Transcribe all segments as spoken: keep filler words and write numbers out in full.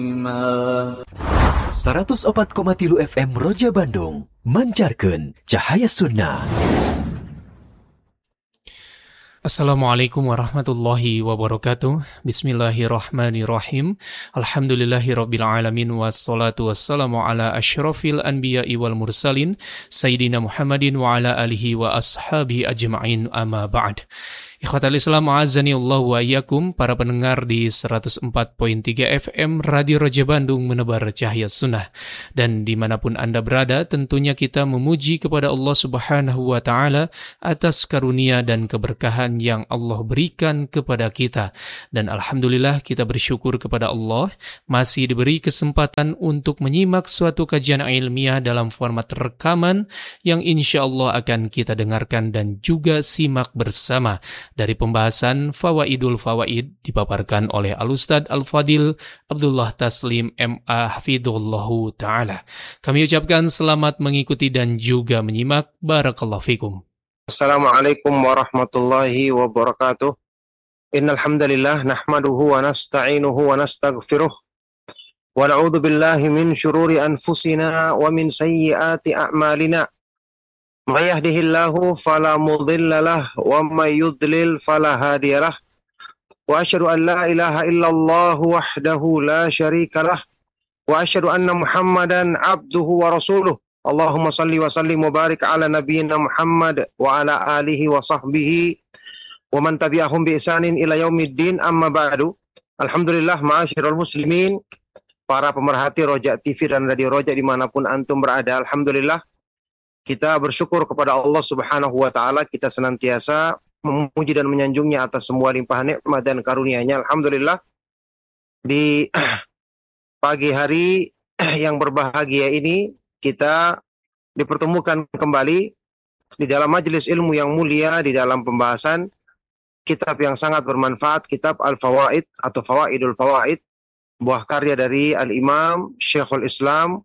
seratus opat koma tilu F M Roja Bandung mancarkeun cahaya sunnah. Assalamualaikum warahmatullahi wabarakatuh. Bismillahirrahmanirrahim. Alhamdulillahirabbil alamin wassalatu wassalamu ala asyrafil anbiya'i wal mursalin sayyidina Muhammadin wa ala alihi wa ashabihi ajma'in, amma ba'd. Ikhwatal Islam, a'azzani Allah wa iyyakum, para pendengar di seratus empat koma tiga F M Radio Roja Bandung menebar cahaya sunnah. Dan dimanapun Anda berada, tentunya kita memuji kepada Allah Subhanahu wa Ta'ala atas karunia dan keberkahan yang Allah berikan kepada kita. Dan Alhamdulillah kita bersyukur kepada Allah masih diberi kesempatan untuk menyimak suatu kajian ilmiah dalam format rekaman yang insya Allah akan kita dengarkan dan juga simak bersama dari pembahasan Fawaidul Fawaid dipaparkan oleh Al-Ustadz Al-Fadil Abdullah Taslim M A Hafidhullahu Ta'ala. Kami ucapkan selamat mengikuti dan juga menyimak. Barakallahu fikum. Assalamualaikum warahmatullahi wabarakatuh. Innal hamdalillah nahmaduhu wa nasta'inuhu wa nastaghfiruh wa na'udzu billahi min syururi anfusina wa min sayyiati a'malina. May yahdihillahu fala mudilla lah wa may yudlil fala hadiyalah. Wa asyhadu an la ilaha illallah wahdahu la syarikalah wa asyhadu anna Muhammadan abduhu wa rasuluh. Allahumma salli wa sallim wa barik ala nabiyyina Muhammad wa ala alihi wa sahbihi wa man tabi'ahum bi ihsanin ila yaumiddin, amma ba'du. Alhamdulillah, ma'asyiral muslimin, para pemerhati Roja T V dan Radio Roja dimanapun antum berada, alhamdulillah kita bersyukur kepada Allah Subhanahu wa Ta'ala. Kita senantiasa memuji dan menyanjungnya atas semua limpahan nikmat dan karunia-Nya. Alhamdulillah, di pagi hari yang berbahagia ini kita dipertemukan kembali di dalam majelis ilmu yang mulia, di dalam pembahasan kitab yang sangat bermanfaat, kitab Al-Fawaid atau Fawaidul Fawaid, buah karya dari Al-Imam Syekhul Islam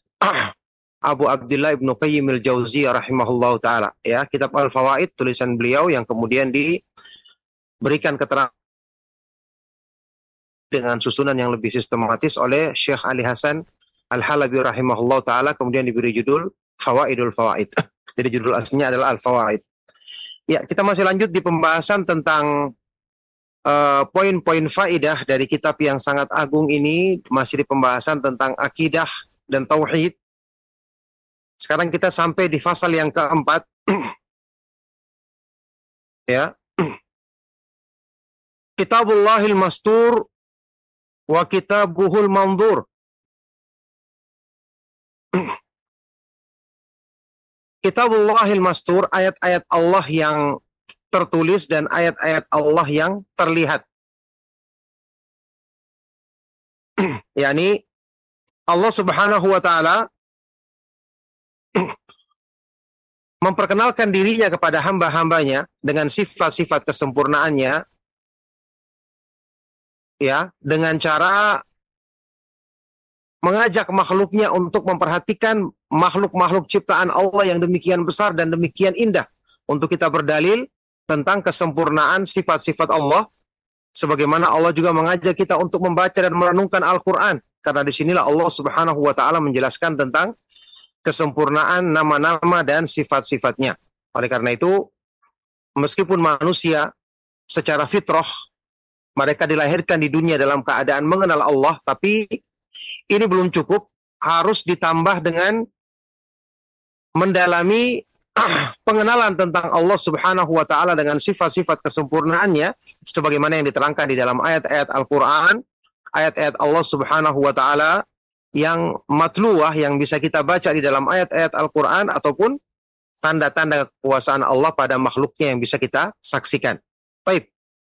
Abu Abdillah Ibnu Qayyim al-Jauziyah rahimahullahu ta'ala. Ya, kitab Al-Fawaid, tulisan beliau yang kemudian diberikan keterangan dengan susunan yang lebih sistematis oleh Syekh Ali Hasan Al-Halabi rahimahullahu ta'ala, kemudian diberi judul Fawaidul Fawaid. Jadi judul aslinya adalah Al-Fawaid. Ya, kita masih lanjut di pembahasan tentang uh, poin-poin faidah dari kitab yang sangat agung ini, masih di pembahasan tentang akidah dan tauhid. Sekarang kita sampai di fasal yang keempat. Ya. Kitabullahil mastur wa kitabuhul manzur. Kitabullahil mastur, ayat-ayat Allah yang tertulis dan ayat-ayat Allah yang terlihat. yakni Allah Subhanahu wa Ta'ala memperkenalkan dirinya kepada hamba-hambanya dengan sifat-sifat kesempurnaannya, ya, dengan cara mengajak makhluknya untuk memperhatikan makhluk-makhluk ciptaan Allah yang demikian besar dan demikian indah, untuk kita berdalil tentang kesempurnaan sifat-sifat Allah, sebagaimana Allah juga mengajak kita untuk membaca dan merenungkan Al-Quran, karena disinilah Allah Subhanahu wa Ta'ala menjelaskan tentang kesempurnaan nama-nama dan sifat-sifatnya. Oleh karena itu, meskipun manusia secara fitrah mereka dilahirkan di dunia dalam keadaan mengenal Allah, tapi ini belum cukup, harus ditambah dengan mendalami pengenalan tentang Allah Subhanahu wa Ta'ala dengan sifat-sifat kesempurnaannya, sebagaimana yang diterangkan di dalam ayat-ayat Al-Quran, ayat-ayat Allah Subhanahu wa Ta'ala yang matluwah, yang bisa kita baca di dalam ayat-ayat Al-Quran, ataupun tanda-tanda kekuasaan Allah pada makhluknya yang bisa kita saksikan. Baik.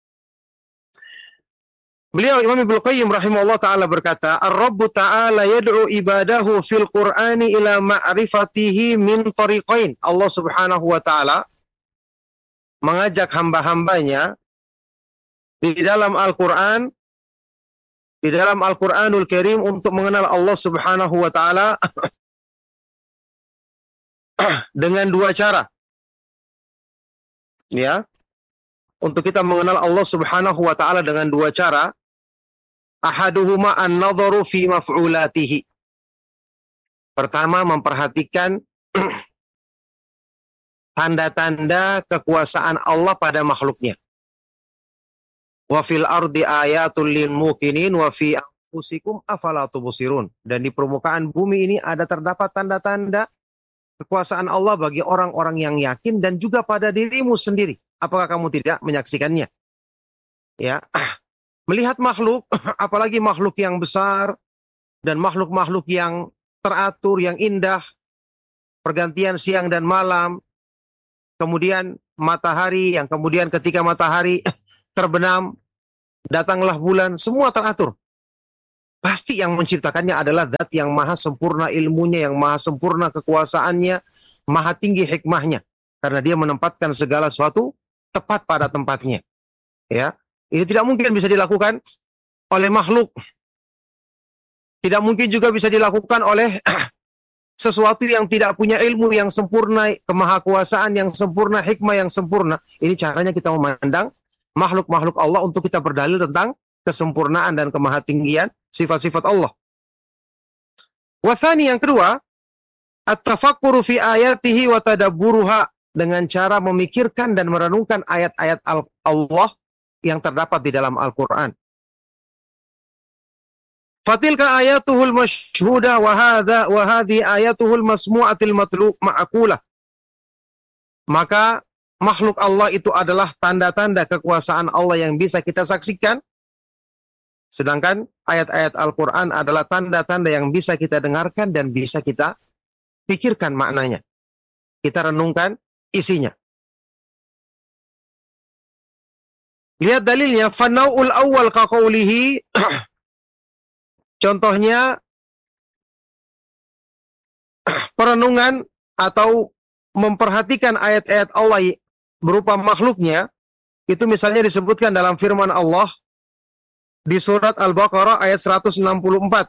Beliau Imam Ibnu Qayyim rahimahullah ta'ala berkata, Ar-Rabbu ta'ala yad'u ibadahu fil Qur'ani ila ma'rifatihi min tariqain. Allah Subhanahu wa ta'ala mengajak hamba-hambanya di dalam Al-Quran, di dalam Al-Quranul Karim, untuk mengenal Allah Subhanahu wa ta'ala dengan dua cara. Ya, untuk kita mengenal Allah Subhanahu wa ta'ala dengan dua cara. Ahaduhuma an-nadharu fi maf'ulatihi. Pertama, memperhatikan tanda-tanda kekuasaan Allah pada makhluknya. Wa fil ardi ayatul lil muqinin wa fi anfusikum afala tubsirun. Dan di permukaan bumi ini ada terdapat tanda-tanda kekuasaan Allah bagi orang-orang yang yakin dan juga pada dirimu sendiri. Apakah kamu tidak menyaksikannya? Ya, melihat makhluk, apalagi makhluk yang besar dan makhluk-makhluk yang teratur, yang indah, pergantian siang dan malam, kemudian matahari, yang kemudian ketika matahari terbenam, datanglah bulan, semua teratur. Pasti yang menciptakannya adalah zat yang maha sempurna ilmunya, yang maha sempurna kekuasaannya, maha tinggi hikmahnya. Karena dia menempatkan segala sesuatu tepat pada tempatnya. Ya, ini tidak mungkin bisa dilakukan oleh makhluk. Tidak mungkin juga bisa dilakukan oleh sesuatu yang tidak punya ilmu yang sempurna, kemahakuasaan yang sempurna, hikmah yang sempurna. Ini caranya kita memandang makhluk-makhluk Allah untuk kita berdalil tentang kesempurnaan dan kemahatinggian sifat-sifat Allah. Wathani, yang kedua, at-tafakkuru fi ayatihi wa tadabburuha, dengan cara memikirkan dan merenungkan ayat-ayat Allah yang terdapat di dalam Al-Quran. Fatilka ayatuhul masyhuda wa hadha wa hadhi ayatuhul masmu'atil matlu ma'akulah. Maka makhluk Allah itu adalah tanda-tanda kekuasaan Allah yang bisa kita saksikan. Sedangkan ayat-ayat Al-Quran adalah tanda-tanda yang bisa kita dengarkan dan bisa kita pikirkan maknanya. Kita renungkan isinya. Lihat dalilnya. Fanau'ul awwal kaqaulihi. Contohnya, perenungan atau memperhatikan ayat-ayat Allah berupa makhluknya, itu misalnya disebutkan dalam firman Allah di surat Al-Baqarah ayat seratus enam puluh empat.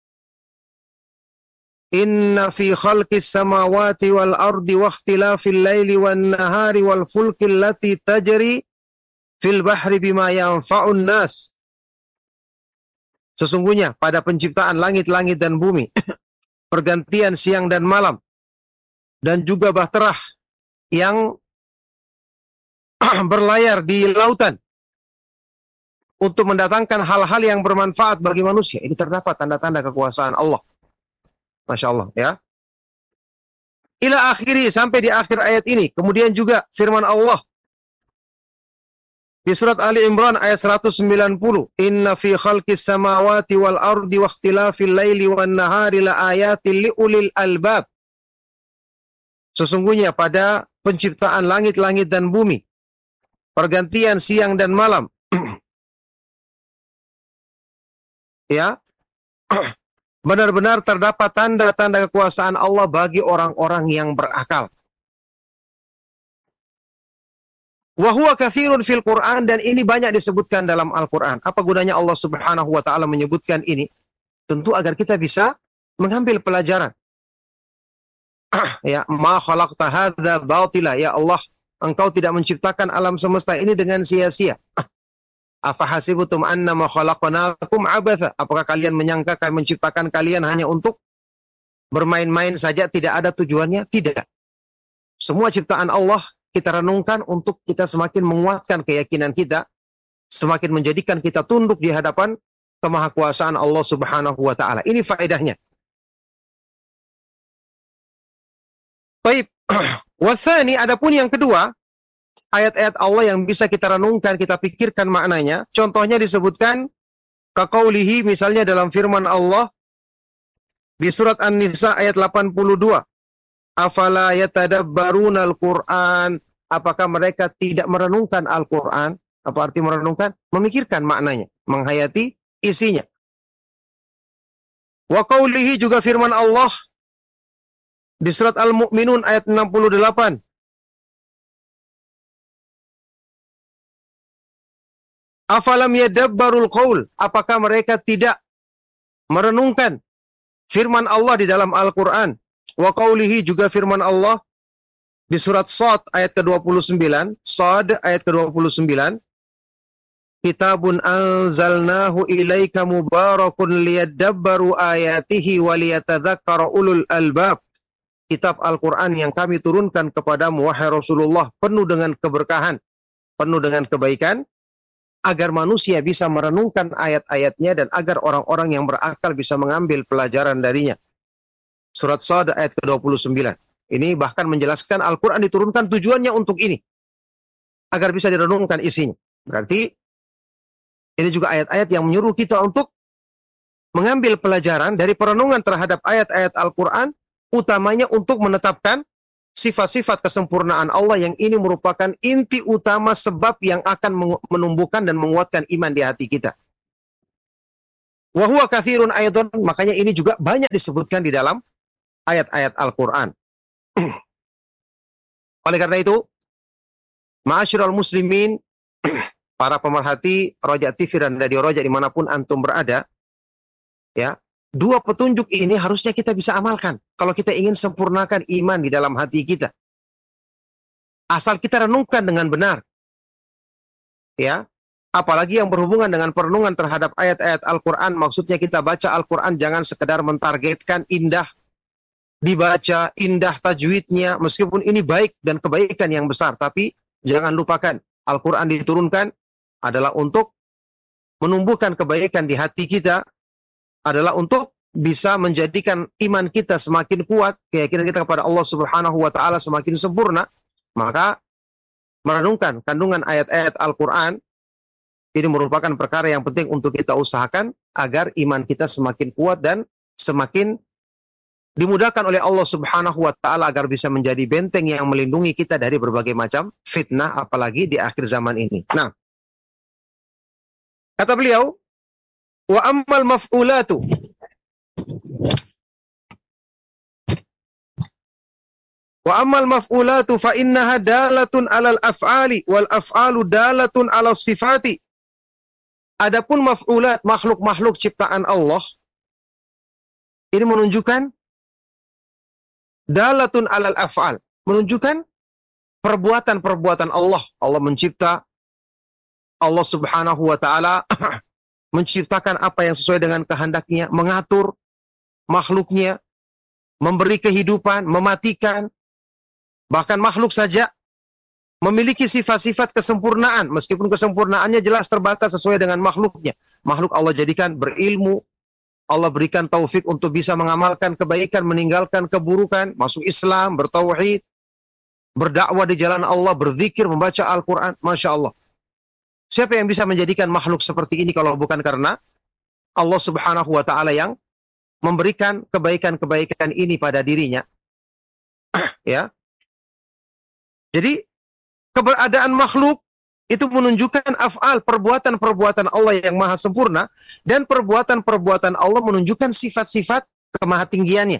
Inna fi khalqis samawati wal ardi wa ikhtilafil laili wan nahari wal fulkil lati tajri fil bahri bima yanfa'un nas. Sesungguhnya pada penciptaan langit-langit dan bumi, pergantian siang dan malam, dan juga bahtera yang berlayar di lautan untuk mendatangkan hal-hal yang bermanfaat bagi manusia. Ini terdapat tanda-tanda kekuasaan Allah. Masya Allah, ya. Ila akhiri, sampai di akhir ayat ini. Kemudian juga firman Allah di surat Ali Imran ayat seratus sembilan puluh. Inna fi khalqis samawati wal ardi wa ikhtilafil laili wan nahari la ayatil liulil albab. Sesungguhnya pada penciptaan langit-langit dan bumi, pergantian siang dan malam, ya, benar-benar terdapat tanda-tanda kekuasaan Allah bagi orang-orang yang berakal. Wa huwa katsirun fil Qur'an, dan ini banyak disebutkan dalam Al-Qur'an. Apa gunanya Allah Subhanahu wa taala menyebutkan ini? Tentu agar kita bisa mengambil pelajaran. Ya, ma khalaqta hadza batila, ya Allah, Engkau tidak menciptakan alam semesta ini dengan sia-sia. Afa hasibtum annama khalaqnakum abatha? Apakah kalian menyangka kami menciptakan kalian hanya untuk bermain-main saja, tidak ada tujuannya? Tidak. Semua ciptaan Allah kita renungkan untuk kita semakin menguatkan keyakinan kita, semakin menjadikan kita tunduk di hadapan kemahakuasaan Allah Subhanahu wa taala. Ini faedahnya. Baik. Wathani, adapun yang kedua, ayat-ayat Allah yang bisa kita renungkan, kita pikirkan maknanya. Contohnya disebutkan kaqaulihi, misalnya dalam firman Allah di surat An-Nisa ayat delapan puluh dua. Afala yatadabbaruna al-Qur'an? Apakah mereka tidak merenungkan Al-Quran? Apa arti merenungkan? Memikirkan maknanya, menghayati isinya. Wa qaulihi, juga firman Allah di surat Al-Mu'minun ayat enam puluh delapan. Afalam yadabbarul qaul? Apakah mereka tidak merenungkan firman Allah di dalam Al-Quran? Wa qaulihi, juga firman Allah di surat Shad ayat ke dua puluh sembilan, Shad ayat ke dua puluh sembilan. kitabun anzalnahu ilaika mubarakun liyadabbaru ayatihi wa liyatadzakkara ulul albab. Kitab Al-Quran yang kami turunkan kepadamu, wahai Rasulullah, penuh dengan keberkahan, penuh dengan kebaikan, agar manusia bisa merenungkan ayat-ayatnya dan agar orang-orang yang berakal bisa mengambil pelajaran darinya. Surat Shad ayat ke dua puluh sembilan. Ini bahkan menjelaskan Al-Quran diturunkan tujuannya untuk ini, agar bisa direnungkan isinya. Berarti ini juga ayat-ayat yang menyuruh kita untuk mengambil pelajaran dari perenungan terhadap ayat-ayat Al-Quran, utamanya untuk menetapkan sifat-sifat kesempurnaan Allah yang ini merupakan inti utama sebab yang akan menumbuhkan dan menguatkan iman di hati kita. Wa huwa katsirun aidan, makanya ini juga banyak disebutkan di dalam ayat-ayat Al-Quran. Oleh karena itu, ma'asyiral muslimin, para pemerhati Roja T V dan Radio Roja dimanapun antum berada, ya, dua petunjuk ini harusnya kita bisa amalkan kalau kita ingin sempurnakan iman di dalam hati kita. Asal kita renungkan dengan benar. Ya, apalagi yang berhubungan dengan perenungan terhadap ayat-ayat Al-Quran, maksudnya kita baca Al-Quran jangan sekedar mentargetkan indah dibaca, indah tajwidnya, meskipun ini baik dan kebaikan yang besar, tapi jangan lupakan Al-Quran diturunkan adalah untuk menumbuhkan kebaikan di hati kita, adalah untuk bisa menjadikan iman kita semakin kuat, keyakinan kita kepada Allah Subhanahu wa taala semakin sempurna. Maka merenungkan kandungan ayat-ayat Al-Quran ini merupakan perkara yang penting untuk kita usahakan agar iman kita semakin kuat dan semakin dimudahkan oleh Allah Subhanahu wa taala agar bisa menjadi benteng yang melindungi kita dari berbagai macam fitnah, apalagi di akhir zaman ini. Nah, kata beliau, wa ammal maf'ulatu, wa ammal maf'ulatu fa innaha dalatun 'alal af'ali wal af'alu dalatun 'alas sifati. Adapun maf'ulat, makhluk-makhluk ciptaan Allah, ini menunjukkan dalatun 'alal af'al, menunjukkan perbuatan-perbuatan Allah. Allah mencipta, Allah Subhanahu wa taala menciptakan apa yang sesuai dengan kehendaknya, mengatur makhluknya, memberi kehidupan, mematikan. Bahkan makhluk saja memiliki sifat-sifat kesempurnaan, meskipun kesempurnaannya jelas terbatas sesuai dengan makhluknya. Makhluk Allah jadikan berilmu, Allah berikan taufik untuk bisa mengamalkan kebaikan, meninggalkan keburukan, masuk Islam, bertauhid, berdakwah di jalan Allah, berzikir, membaca Al-Quran. Masya Allah. Siapa yang bisa menjadikan makhluk seperti ini kalau bukan karena Allah Subhanahu wa ta'ala yang memberikan kebaikan-kebaikan ini pada dirinya. Ya. Jadi keberadaan makhluk itu menunjukkan af'al, perbuatan-perbuatan Allah yang maha sempurna, dan perbuatan-perbuatan Allah menunjukkan sifat-sifat kemahatinggiannya.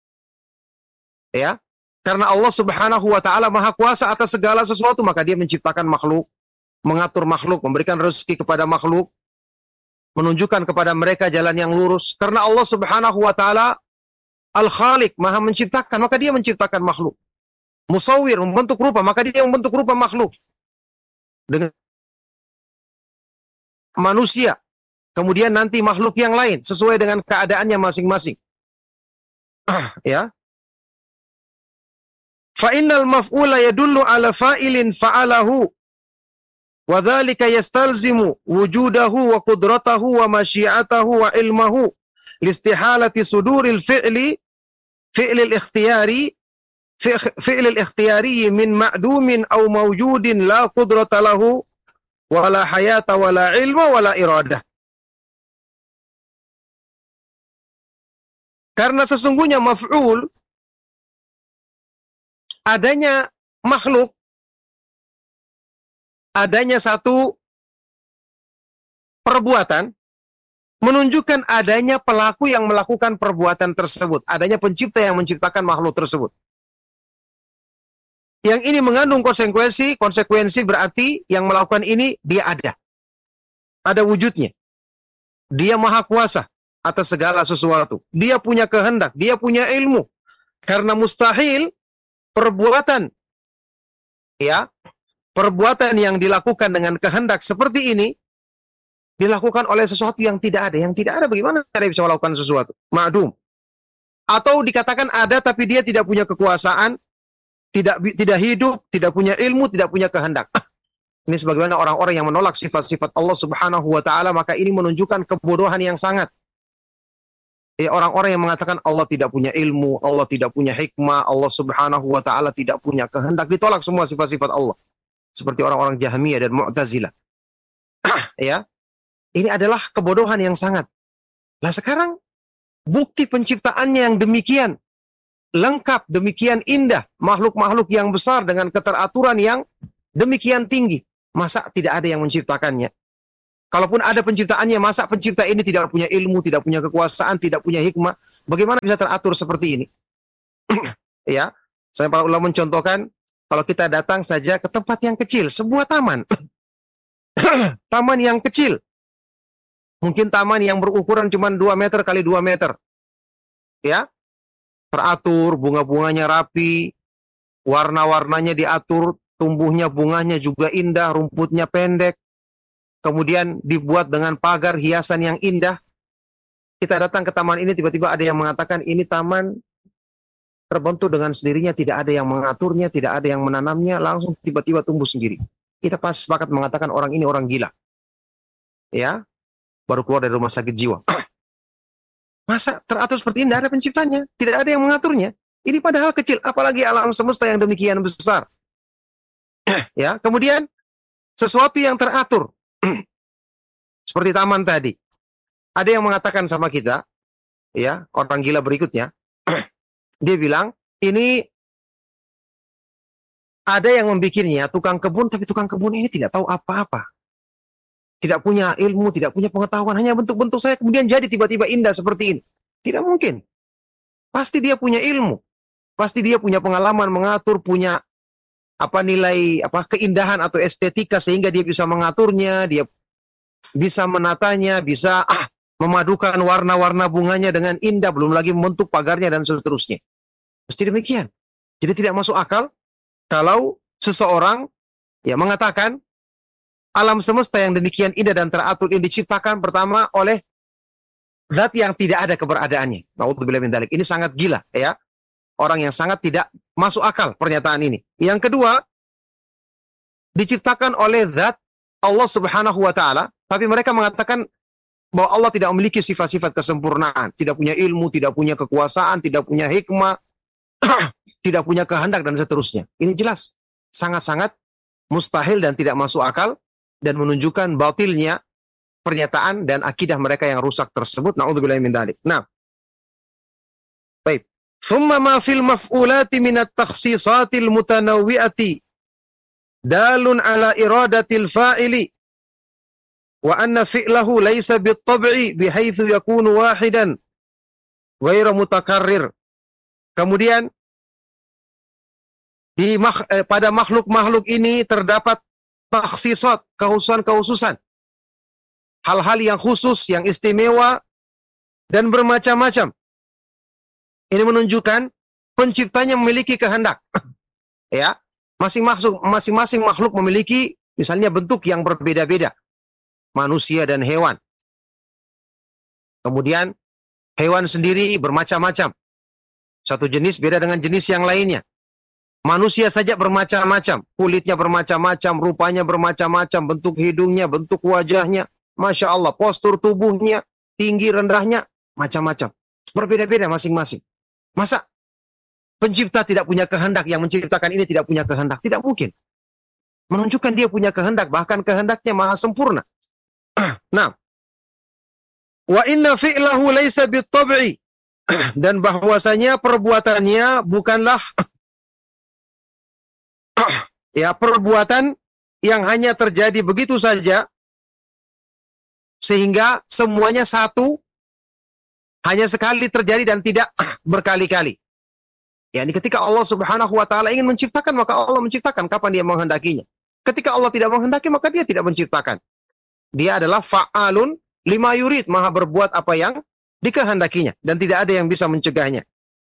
Ya. Karena Allah Subhanahu wa taala maha kuasa atas segala sesuatu, maka dia menciptakan makhluk, mengatur makhluk, memberikan rezeki kepada makhluk, menunjukkan kepada mereka jalan yang lurus. Karena Allah Subhanahu wa taala Al-Khaliq, maha menciptakan, maka dia menciptakan makhluk. Musawwir, membentuk rupa, maka dia membentuk rupa makhluk dengan manusia, kemudian nanti makhluk yang lain sesuai dengan keadaannya masing-masing. Ya. Fa innal maf'ula yadullu ala fa'ilin fa'alahu wa dzalika yastalzimu wujudahu wa qudratahu wa masyiatahu wa ilmahu listihalati suduril fi'li fi'lil ikhtiyari fi'lil ikhtiyari min ma'dumin aw mawjudin la qudrata lahu wa la hayata wa la ilma wa la iradah. Karena sesungguhnya maf'ul, adanya makhluk, adanya satu perbuatan, menunjukkan adanya pelaku yang melakukan perbuatan tersebut, adanya pencipta yang menciptakan makhluk tersebut. Yang ini mengandung konsekuensi, konsekuensi berarti yang melakukan ini dia ada. Ada wujudnya. Dia maha kuasa atas segala sesuatu. Dia punya kehendak, dia punya ilmu. Karena mustahil perbuatan, ya, perbuatan yang dilakukan dengan kehendak seperti ini dilakukan oleh sesuatu yang tidak ada. Yang tidak ada, bagaimana cara bisa melakukan sesuatu? Ma'dum. Atau dikatakan ada tapi dia tidak punya kekuasaan, tidak tidak hidup, tidak punya ilmu, tidak punya kehendak. Ini sebagaimana orang-orang yang menolak sifat-sifat Allah Subhanahu wa taala, maka ini menunjukkan kebodohan yang sangat. Ya, orang-orang yang mengatakan Allah tidak punya ilmu, Allah tidak punya hikmah, Allah Subhanahu wa taala tidak punya kehendak, ditolak semua sifat-sifat Allah. Seperti orang-orang Jahmiyah dan Mu'tazilah. Ya. Ini adalah kebodohan yang sangat. Nah, sekarang bukti penciptaannya yang demikian lengkap, demikian indah, makhluk-makhluk yang besar dengan keteraturan yang demikian tinggi. Masa tidak ada yang menciptakannya? Kalaupun ada penciptaannya, masa pencipta ini tidak punya ilmu, tidak punya kekuasaan, tidak punya hikmah? Bagaimana bisa teratur seperti ini? Ya, saya para ulama mencontohkan, kalau kita datang saja ke tempat yang kecil, sebuah taman. Taman yang kecil. Mungkin taman yang berukuran cuma dua meter kali dua meter. Ya, teratur, bunga-bunganya rapi, warna-warnanya diatur, tumbuhnya bunganya juga indah, rumputnya pendek. Kemudian dibuat dengan pagar hiasan yang indah. Kita datang ke taman ini, tiba-tiba ada yang mengatakan ini taman terbentuk dengan sendirinya, tidak ada yang mengaturnya, tidak ada yang menanamnya, langsung tiba-tiba tumbuh sendiri. Kita pas sepakat mengatakan orang ini orang gila. Ya, baru keluar dari rumah sakit jiwa. Masa teratur seperti ini, tidak ada penciptanya, tidak ada yang mengaturnya. Ini padahal kecil, apalagi alam semesta yang demikian besar. Ya, kemudian sesuatu yang teratur. Seperti taman tadi. Ada yang mengatakan sama kita, ya, orang gila berikutnya, dia bilang, ini ada yang membikinnya, tukang kebun, tapi tukang kebun ini tidak tahu apa-apa. Tidak punya ilmu, tidak punya pengetahuan, hanya bentuk-bentuk saya kemudian jadi tiba-tiba indah seperti ini. Tidak mungkin. Pasti dia punya ilmu. Pasti dia punya pengalaman mengatur, punya apa nilai apa keindahan atau estetika sehingga dia bisa mengaturnya, dia bisa menatanya, bisa ah, memadukan warna-warna bunganya dengan indah, belum lagi membentuk pagarnya dan seterusnya. Mesti demikian. Jadi tidak masuk akal kalau seseorang ya mengatakan alam semesta yang demikian indah dan teratur ini diciptakan pertama oleh zat yang tidak ada keberadaannya. Na'udzubillah min dzalik. Ini sangat gila ya. Orang yang sangat tidak masuk akal pernyataan ini. Yang kedua, diciptakan oleh zat Allah Subhanahu wa taala, tapi mereka mengatakan bahwa Allah tidak memiliki sifat-sifat kesempurnaan, tidak punya ilmu, tidak punya kekuasaan, tidak punya hikmah, tidak punya kehendak dan seterusnya. Ini jelas sangat-sangat mustahil dan tidak masuk akal dan menunjukkan batilnya pernyataan dan akidah mereka yang rusak tersebut. Na'udzubillah min dzalik. Nah, baik. Thumma ma fil maf'ulati min at-takhsisatil mutanawwi'ati dalun ala iradatil fa'ili wa anna fi'lahu laysa bit-tab'i bihaitsu yakunu wahidan ghairu mutakarrir. Kemudian di mak, eh, pada makhluk-makhluk ini terdapat takhsisat, kehususan-kehususan. Hal-hal yang khusus, yang istimewa dan bermacam-macam. Ini menunjukkan penciptanya memiliki kehendak. Ya, masing-masing masing-masing makhluk memiliki misalnya bentuk yang berbeda-beda. Manusia dan hewan. Kemudian hewan sendiri bermacam-macam. Satu jenis beda dengan jenis yang lainnya. Manusia saja bermacam-macam, kulitnya bermacam-macam, rupanya bermacam-macam, bentuk hidungnya, bentuk wajahnya, Masya Allah, postur tubuhnya, tinggi rendahnya, macam-macam. Berbeda-beda masing-masing. Masa pencipta tidak punya kehendak, yang menciptakan ini tidak punya kehendak? Tidak mungkin. Menunjukkan dia punya kehendak, bahkan kehendaknya maha sempurna. Nah, wa inna fi'lahu laysa bit-tab'i, dan bahwasanya perbuatannya bukanlah ya perbuatan yang hanya terjadi begitu saja sehingga semuanya satu, hanya sekali terjadi dan tidak berkali-kali. Ya, ini ketika Allah Subhanahu wa taala ingin menciptakan, maka Allah menciptakan kapan dia menghendakinya. Ketika Allah tidak menghendaki, maka dia tidak menciptakan. Dia adalah fa'alun lima yurid, maha berbuat apa yang dikehendakinya dan tidak ada yang bisa mencegahnya.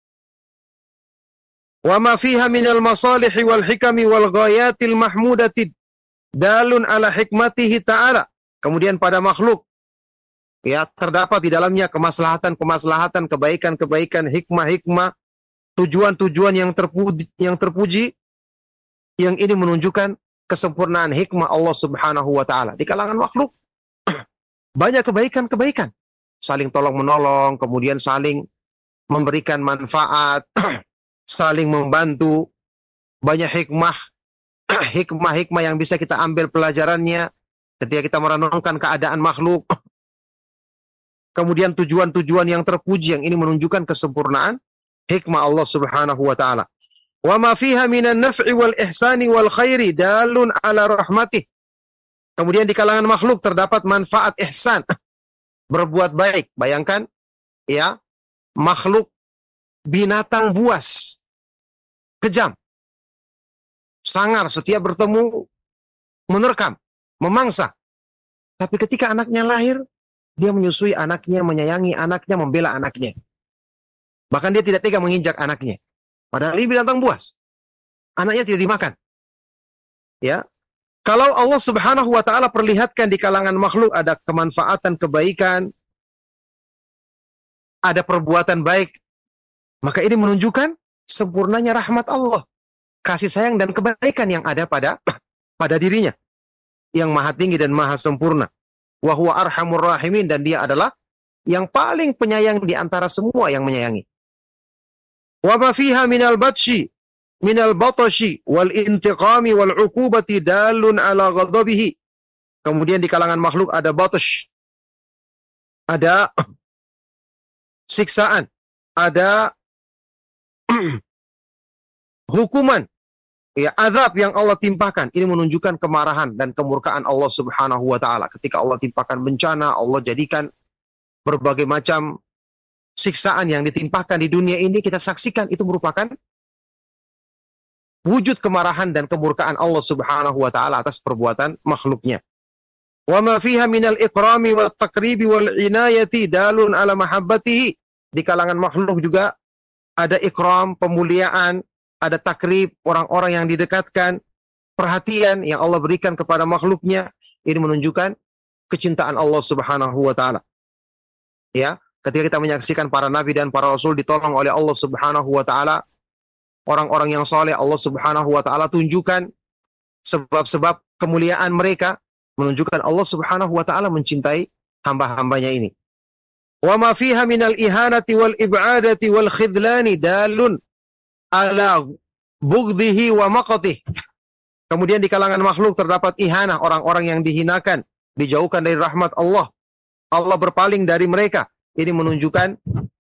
Wa ma fiha minal masalihi wal hikami wal ghayatil mahmudati dalun ala hikmatihi ta'ala Kemudian pada makhluk, ya, terdapat di dalamnya kemaslahatan-kemaslahatan, kebaikan-kebaikan, hikmah-hikmah, tujuan-tujuan yang terpuji, yang terpuji, yang ini menunjukkan kesempurnaan hikmah Allah Subhanahu wa taala. Di kalangan makhluk banyak kebaikan-kebaikan, saling tolong-menolong, kemudian saling memberikan manfaat, saling membantu, banyak hikmah, hikmah-hikmah yang bisa kita ambil pelajarannya ketika kita merenungkan keadaan makhluk. Kemudian tujuan-tujuan yang terpuji, yang ini menunjukkan kesempurnaan hikmah Allah Subhanahu wa taala. Wa ma fiha minan naf'i wal ihsani wal khairi dalun ala rahmatih. Kemudian di kalangan makhluk terdapat manfaat ihsan, berbuat baik. Bayangkan, ya, makhluk binatang buas, kejam, sangar, setiap bertemu menerkam, memangsa. Tapi ketika anaknya lahir, dia menyusui anaknya, menyayangi anaknya, membela anaknya. Bahkan dia tidak tega menginjak anaknya. Padahal ini binatang buas. Anaknya tidak dimakan. Ya. Kalau Allah Subhanahu wa taala perlihatkan di kalangan makhluk ada kemanfaatan, kebaikan, ada perbuatan baik, maka ini menunjukkan sempurnanya rahmat Allah, kasih sayang dan kebaikan yang ada pada pada dirinya, yang maha tinggi dan maha sempurna. Wa huwa arhamur rahimin, dan dia adalah yang paling penyayang di antara semua yang menyayangi. Wa ma fiha minal batshi minal batashi wal intiqami wal uqubati dalun ala ghadabihi. Kemudian di kalangan makhluk ada batash, ada siksaan, ada hukuman, ya, azab yang Allah timpakan. Ini menunjukkan kemarahan dan kemurkaan Allah Subhanahu wa taala. Ketika Allah timpakan bencana, Allah jadikan berbagai macam siksaan yang ditimpakan di dunia ini, kita saksikan itu merupakan wujud kemarahan dan kemurkaan Allah Subhanahu wa taala atas perbuatan makhluknya. Wa ma fiha minal ikrami wat takribi wal inayati dalun ala mahabbatihi. Di kalangan makhluk juga ada ikram, pemuliaan, ada takrib, orang-orang yang didekatkan, perhatian yang Allah berikan kepada makhluknya. Ini menunjukkan kecintaan Allah Subhanahu wa taala. Ya, ketika kita menyaksikan para nabi dan para rasul ditolong oleh Allah Subhanahu wa taala, orang-orang yang soleh, Allah Subhanahu wa taala tunjukkan sebab-sebab kemuliaan mereka, menunjukkan Allah Subhanahu wa taala mencintai hamba-hambanya ini. Wa ma fiha minal ihanati wal ib'adati wal khidlani dalun ala bughdhihi wa maqatih. Kemudian di kalangan makhluk terdapat ihanah, orang-orang yang dihinakan, dijauhkan dari rahmat Allah. Allah berpaling dari mereka. Ini menunjukkan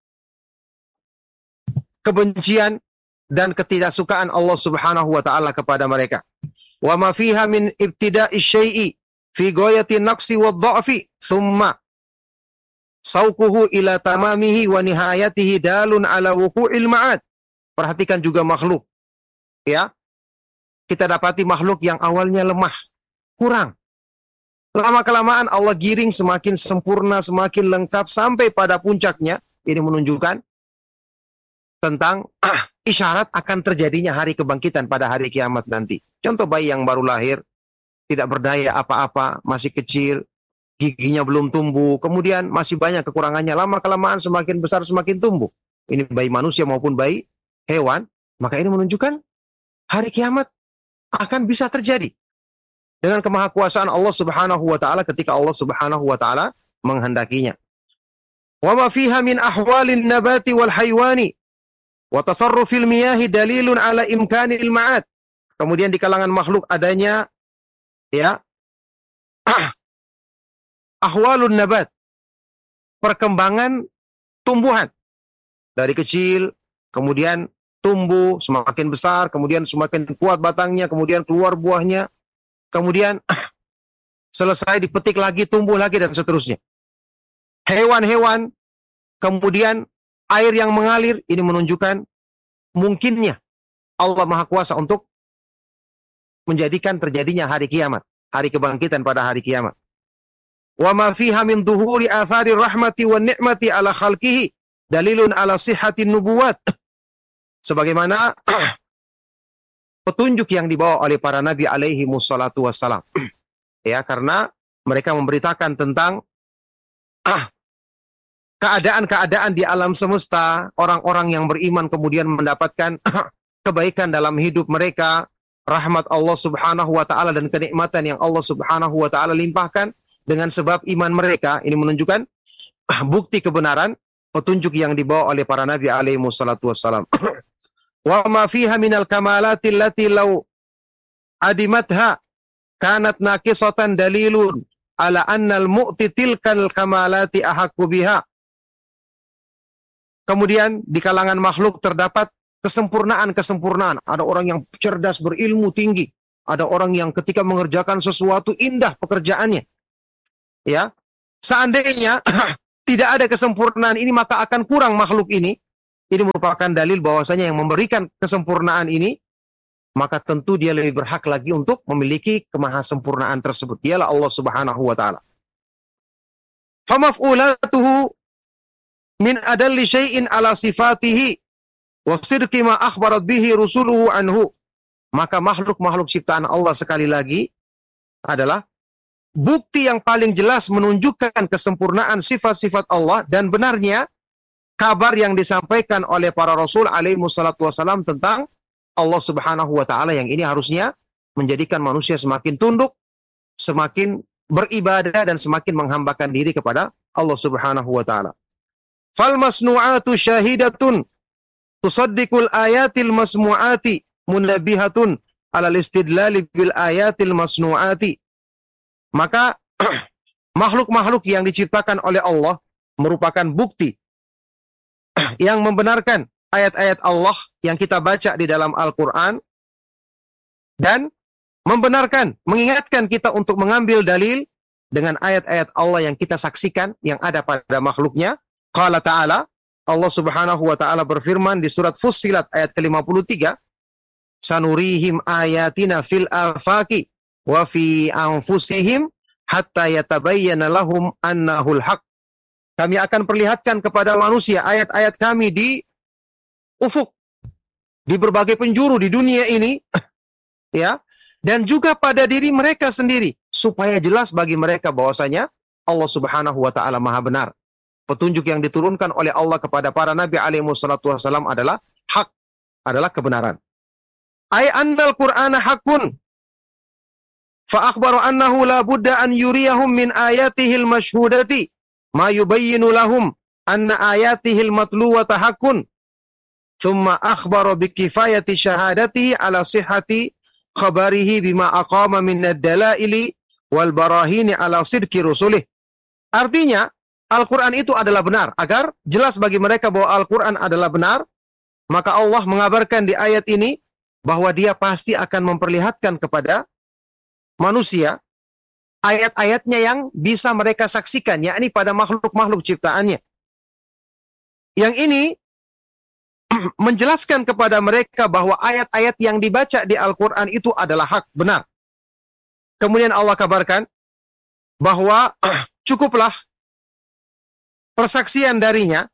kebencian dan ketidaksukaan Allah Subhanahu wa taala kepada mereka. Wa ma fiha min ibtida'i syai'i fi ghayati naqsi wa dha'fi thumma sauquhu ila tamamihi wa nihayatihi dalun ala wuqu'il ma'ad. Perhatikan juga makhluk. Ya. Kita dapati makhluk yang awalnya lemah, kurang. Lama-kelamaan Allah giring semakin sempurna, semakin lengkap sampai pada puncaknya. Ini menunjukkan tentang ah, isyarat akan terjadinya hari kebangkitan pada hari kiamat nanti. Contoh bayi yang baru lahir, tidak berdaya apa-apa, masih kecil, giginya belum tumbuh, kemudian masih banyak kekurangannya, lama-kelamaan semakin besar semakin tumbuh. Ini bayi manusia maupun bayi hewan, maka ini menunjukkan hari kiamat akan bisa terjadi dengan kemahakuasaan Allah Subhanahu wa taala ketika Allah Subhanahu wa taala menghendakinya. Wa ma fiha min ahwalin nabati wal haywani wa tasarrufil miyahi dalilun ala imkanil ma'ad. Kemudian di kalangan makhluk adanya, ya, ahwalun nabat, perkembangan tumbuhan dari kecil, kemudian tumbuh, semakin besar, kemudian semakin kuat batangnya, kemudian keluar buahnya, kemudian selesai dipetik lagi, tumbuh lagi, dan seterusnya. Hewan-hewan, kemudian air yang mengalir, ini menunjukkan mungkinnya Allah Maha Kuasa untuk menjadikan terjadinya hari kiamat, hari kebangkitan pada hari kiamat. Wa ma fiha min dhuhuri athari rahmati wan ni'mati ala khalqihi dalilun ala sihhatin nubuwat. Sebagaimana petunjuk yang dibawa oleh para nabi alaihi mussalatu wassalam. Ya, karena Mereka memberitakan tentang ah, keadaan-keadaan di alam semesta, orang-orang yang beriman kemudian mendapatkan kebaikan dalam hidup mereka, rahmat Allah Subhanahu wa taala dan kenikmatan yang Allah Subhanahu wa taala limpahkan dengan sebab iman mereka. Ini menunjukkan bukti kebenaran petunjuk yang dibawa oleh para nabi alaihi wassalatu wassalam. Wa ma fiha minal kamalati allati law adimatha kanat naqisatan dalilun ala annal mu'ti tilkal kamalati ahaqqu biha. Kemudian di kalangan makhluk terdapat kesempurnaan-kesempurnaan. Ada orang yang cerdas, berilmu tinggi. Ada orang yang ketika mengerjakan sesuatu indah pekerjaannya. Ya, seandainya tidak ada kesempurnaan ini, maka akan kurang makhluk ini. Ini merupakan dalil bahwasanya yang memberikan kesempurnaan ini, maka tentu dia lebih berhak lagi untuk memiliki kemahasempurnaan tersebut. Dialah Allah Subhanahu wa taala. Famaf'ulatuhu min adalli syai'in ala sifatihi wa sidqi ma akhbarat bihi rusuluhu anhu. Maka makhluk-makhluk ciptaan Allah sekali lagi adalah bukti yang paling jelas menunjukkan kesempurnaan sifat-sifat Allah dan benarnya kabar yang disampaikan oleh para rasul alaihi wassalatu wassalam tentang Allah Subhanahu wa taala, yang ini harusnya menjadikan manusia semakin tunduk, semakin beribadah dan semakin menghambakan diri kepada Allah Subhanahu wa taala. Fal masnu'atu syahidatun tusaddiqul ayatil masmu'ati munabbihatun alal istidlali bil ayatil masnu'ati. Maka makhluk-makhluk yang diciptakan oleh Allah merupakan bukti yang membenarkan ayat-ayat Allah yang kita baca di dalam Al-Quran dan membenarkan, mengingatkan kita untuk mengambil dalil dengan ayat-ayat Allah yang kita saksikan yang ada pada makhluknya. Qala ta'ala, Allah Subhanahu wa ta'ala berfirman di surat Fussilat ayat ke lima puluh tiga, sanurihim ayatina fil afaki wa fi anfusihim hatta yatabayyana lahum annahul haq. Kami akan perlihatkan kepada manusia ayat-ayat kami di ufuk, di berbagai penjuru di dunia ini, ya, dan juga pada diri mereka sendiri, supaya jelas bagi mereka bahwasanya Allah Subhanahu wa taala Maha benar. Petunjuk yang diturunkan oleh Allah kepada para nabi alaihi wassalatu wassalam adalah hak, adalah kebenaran. Ay annal Qur'ana haqqun fa akhbaru annahu la budda an yuriyahum min ayatihil masyhudati ma yubayyinu lahum anna ayatihil matluwata haqqun. Thumma akhbara bikifayati syahadatihi ala sihhati khabarihi bima aqama min ad-dalaili wal barahini ala sidqi rusulih. Artinya, Al-Quran itu adalah benar. Agar jelas bagi mereka bahwa Al-Quran adalah benar, maka Allah mengabarkan di ayat ini bahwa dia pasti akan memperlihatkan kepada manusia ayat-ayatnya yang bisa mereka saksikan, yakni pada makhluk-makhluk ciptaannya. Yang ini menjelaskan kepada mereka bahwa ayat-ayat yang dibaca di Al-Quran itu adalah hak, benar. Kemudian Allah kabarkan bahwa cukuplah persaksian darinya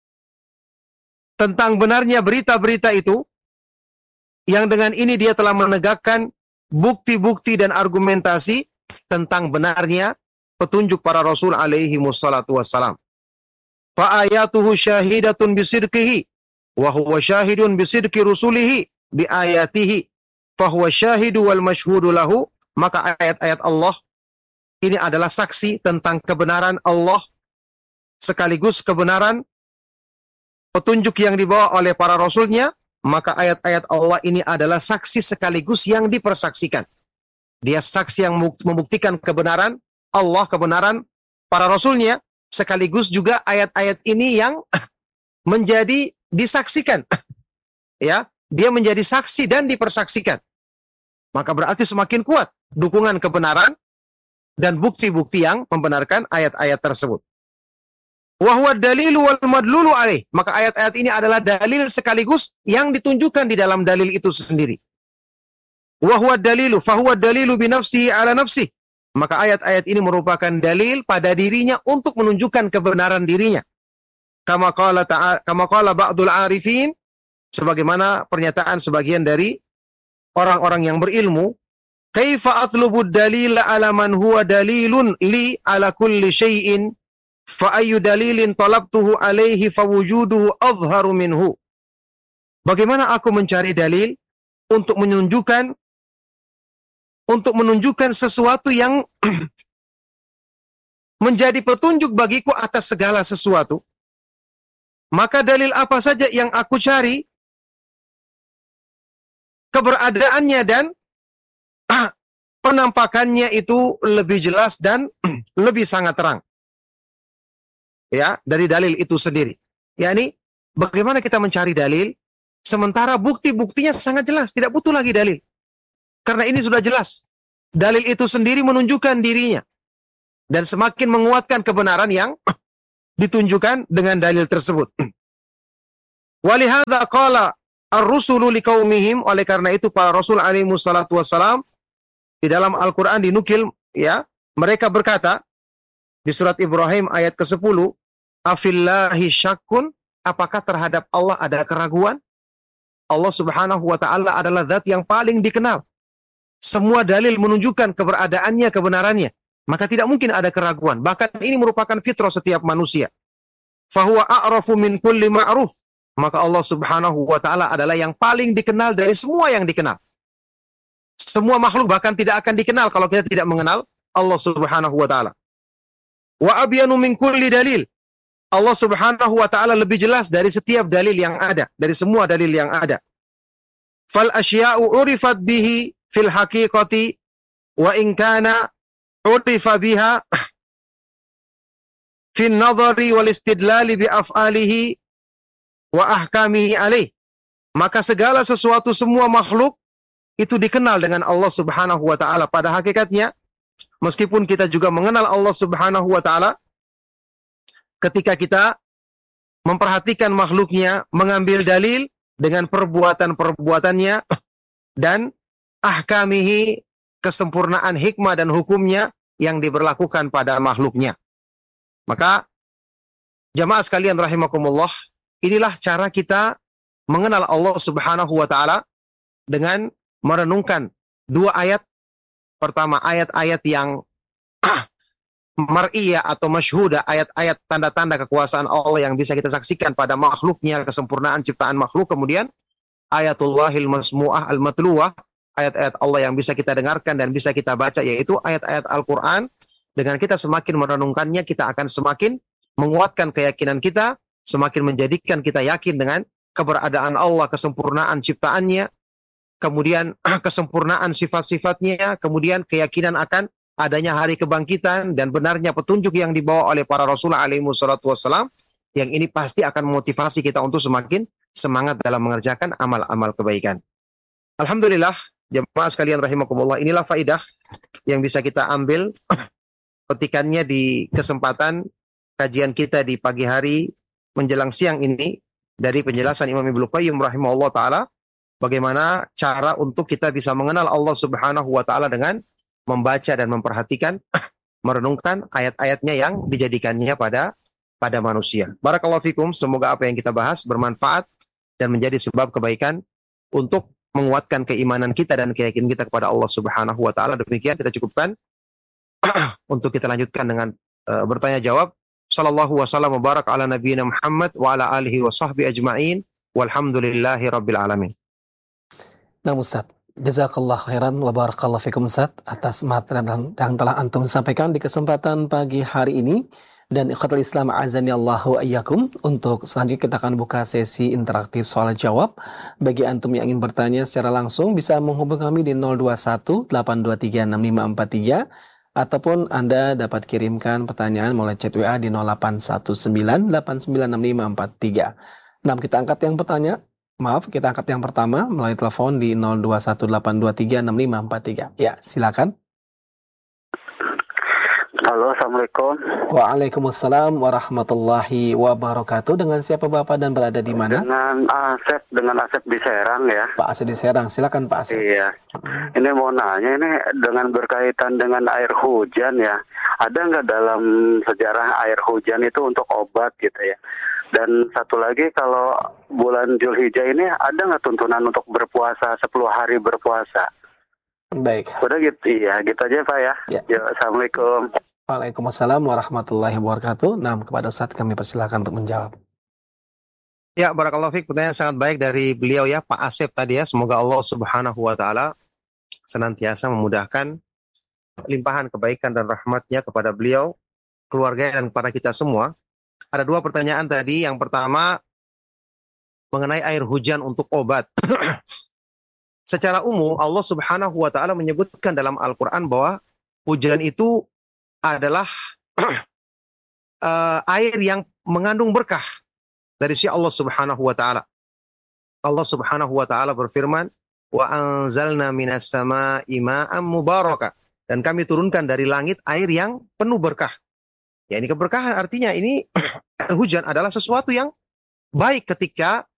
tentang benarnya berita-berita itu, yang dengan ini dia telah menegakkan bukti-bukti dan argumentasi tentang benarnya petunjuk para Rasul alaihi wassalatu wassalam. Fa ayatuhu syahidatun bisidqihi wa huwa syahidun bisidqi rusulihi bi ayatihi fa huwa syahidu wal masyhudu lahu. Maka ayat-ayat Allah ini adalah saksi tentang kebenaran Allah sekaligus kebenaran petunjuk yang dibawa oleh para rasulnya. Maka ayat-ayat Allah ini adalah saksi sekaligus yang dipersaksikan. Dia saksi yang membuktikan kebenaran Allah, kebenaran para rasulnya, sekaligus juga ayat-ayat ini yang menjadi disaksikan. Ya, dia menjadi saksi dan dipersaksikan. Maka berarti semakin kuat dukungan kebenaran dan bukti-bukti yang membenarkan ayat-ayat tersebut. Wa huwa dalilu wal madlulu alaih. Maka ayat-ayat ini adalah dalil sekaligus yang ditunjukkan di dalam dalil itu sendiri. Wa huwa dalilu fa huwa dalilu bi nafsihi ala nafsihi. Maka ayat-ayat ini merupakan dalil pada dirinya untuk menunjukkan kebenaran dirinya. Kama qala ta'ala, kama qala ba'dul arifin, sebagaimana pernyataan sebagian dari orang-orang yang berilmu, kaifa atlubu dalila ala man huwa dalilun li ala kulli syai'in fa ayyu dalilin talabtuhu alaihi fawujuduhu adharu minhu. Bagaimana aku mencari dalil untuk menunjukkan untuk menunjukkan sesuatu yang menjadi petunjuk bagiku atas segala sesuatu? Maka dalil apa saja yang aku cari, keberadaannya dan penampakannya itu lebih jelas dan lebih sangat terang. Ya, dari dalil itu sendiri. Yakni, bagaimana kita mencari dalil, sementara bukti-buktinya sangat jelas, tidak butuh lagi dalil. Karena ini sudah jelas. Dalil itu sendiri menunjukkan dirinya. Dan semakin menguatkan kebenaran yang ditunjukkan dengan dalil tersebut. Walihada qala ar-rusulu liqaumihim, oleh karena itu para rasul alaihi wassalatu wassalam di dalam Al-Qur'an dinukil, ya, mereka berkata di surat Ibrahim ayat kesepuluh, afillahi syakkun, apakah terhadap Allah ada keraguan? Allah Subhanahu wa taala adalah zat yang paling dikenal. Semua dalil menunjukkan keberadaannya, kebenarannya. Maka tidak mungkin ada keraguan. Bahkan ini merupakan fitrah setiap manusia. Fahuwa a'rafu min kulli ma'ruf. Maka Allah Subhanahu wa taala adalah yang paling dikenal dari semua yang dikenal. Semua makhluk bahkan tidak akan dikenal kalau kita tidak mengenal Allah Subhanahu wa taala. Wa abyanu min kulli dalil. Allah Subhanahu wa taala lebih jelas dari setiap dalil yang ada, dari semua dalil yang ada. Fal asya'u urifat bihi fil haqiqati wa in kana urifa biha fin nadhari wal istidlali bi af'alihi wa ahkamihi alaih. Maka segala sesuatu, semua makhluk itu dikenal dengan Allah Subhanahu wa taala pada hakikatnya. Meskipun kita juga mengenal Allah Subhanahu wa taala, ketika kita memperhatikan makhluknya, mengambil dalil dengan perbuatan-perbuatannya dan ahkamihi, kesempurnaan hikmah dan hukumnya yang diberlakukan pada makhluknya. Maka jamaah sekalian rahimakumullah, inilah cara kita mengenal Allah Subhanahu wa taala dengan merenungkan dua ayat. Pertama, ayat-ayat yang mar'iyah atau masyhudah, ayat-ayat tanda-tanda kekuasaan Allah yang bisa kita saksikan pada makhluknya, kesempurnaan ciptaan makhluk. Kemudian ayatullahil masmu'ah al-matluwah, ayat-ayat Allah yang bisa kita dengarkan dan bisa kita baca, yaitu ayat-ayat Al-Quran. Dengan kita semakin merenungkannya, kita akan semakin menguatkan keyakinan kita, semakin menjadikan kita yakin dengan keberadaan Allah, kesempurnaan ciptaannya, kemudian kesempurnaan sifat-sifatnya, kemudian keyakinan akan adanya hari kebangkitan dan benarnya petunjuk yang dibawa oleh para Rasul alaihi wassalatu wassalam, yang ini pasti akan memotivasi kita untuk semakin semangat dalam mengerjakan amal-amal kebaikan. Alhamdulillah, jemaah sekalian rahimakumullah, inilah faidah yang bisa kita ambil petikannya di kesempatan kajian kita di pagi hari menjelang siang ini dari penjelasan Imam Ibnu Qayyim rahimahullah taala, bagaimana cara untuk kita bisa mengenal Allah Subhanahu wa taala dengan membaca dan memperhatikan, merenungkan ayat-ayatnya yang dijadikannya pada pada manusia. Barakallahu fikum, semoga apa yang kita bahas bermanfaat dan menjadi sebab kebaikan untuk menguatkan keimanan kita dan keyakinan kita kepada Allah Subhanahu wa taala. Demikian kita cukupkan untuk kita lanjutkan dengan uh, bertanya jawab. Sallallahu wasallam wa barak ala nabiyina Muhammad wa ala alihi wa sahbihi ajma'in. Walhamdulillahi rabbil alamin. Nah Ustaz, jazakallah khairan wa barakallahu fikum Ustaz atas materi yang telah antum sampaikan di kesempatan pagi hari ini. Dan ikhwatul Islam azani Allahu ayyakum, untuk selanjutnya kita akan buka sesi interaktif soal jawab. Bagi antum yang ingin bertanya secara langsung bisa menghubungi kami di nol dua satu delapan dua tiga enam lima empat tiga, ataupun Anda dapat kirimkan pertanyaan melalui chat W A di nol delapan satu sembilan delapan sembilan enam lima empat tiga. Nah, kita angkat yang bertanya. Maaf, kita angkat yang pertama melalui telepon di nol dua satu delapan dua tiga enam lima empat tiga. Ya, silakan. Halo, Assalamualaikum. Waalaikumsalam warahmatullahi wabarakatuh. Dengan siapa Bapak dan berada di mana? Dengan Asep, dengan Asep di Serang ya. Pak Asep di Serang, silakan Pak Asep. Iya. Ini mau nanya, ini dengan berkaitan dengan air hujan ya. Ada nggak dalam sejarah air hujan itu untuk obat gitu ya? Dan satu lagi, kalau bulan Zulhijjah ini ada nggak tuntunan untuk berpuasa sepuluh hari berpuasa? Baik. Udah gitu, iya gitu aja Pak ya. Ya. Yo, Assalamualaikum. Waalaikumsalam warahmatullahi wabarakatuh. Nah, kepada Ustadz kami persilakan untuk menjawab. Ya, barakallahu fiik, pertanyaan sangat baik dari beliau ya, Pak Asep tadi ya. Semoga Allah Subhanahu wa taala senantiasa memudahkan limpahan kebaikan dan rahmatnya kepada beliau, keluarga dan kepada kita semua. Ada dua pertanyaan tadi. Yang pertama mengenai air hujan untuk obat. Secara umum Allah Subhanahu wa taala menyebutkan dalam Al-Qur'an bahwa hujan itu adalah uh, air yang mengandung berkah dari si Allah Subhanahu wa taala. Allah Subhanahu wa taala berfirman, "Wa anzalna minas samaa'i ma'an mubaraka." Dan kami turunkan dari langit air yang penuh berkah. Ya, ini keberkahan artinya ini hujan adalah sesuatu yang baik ketika